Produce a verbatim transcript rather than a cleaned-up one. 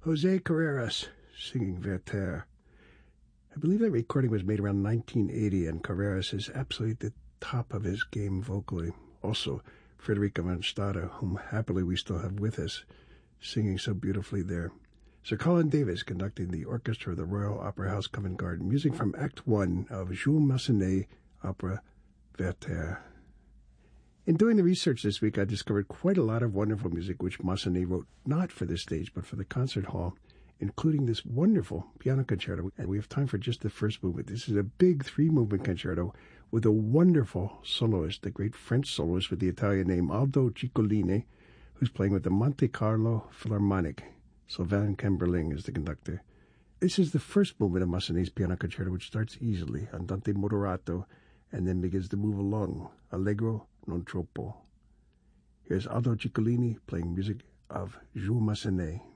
Jose Carreras singing Werther. I believe that recording was made around nineteen eighty, and Carreras is absolutely at the top of his game vocally. Also, Frederica von Stade, whom happily we still have with us, singing so beautifully there. Sir Colin Davis conducting the orchestra of the Royal Opera House Covent Garden. Music from Act One of Jules Massenet opera Werther. In doing the research this week, I discovered quite a lot of wonderful music which Massenet wrote not for the stage but for the concert hall, including this wonderful piano concerto. And we have time for just the first movement. This is a big three-movement concerto with a wonderful soloist, the great French soloist with the Italian name Aldo Ciccolini, who's playing with the Monte Carlo Philharmonic. Sylvain Camberling is the conductor. This is the first movement of Massenet's piano concerto, which starts easily, andante moderato, and then begins to move along, allegro non troppo. Here's Aldo Ciccolini playing music of Jules Massenet.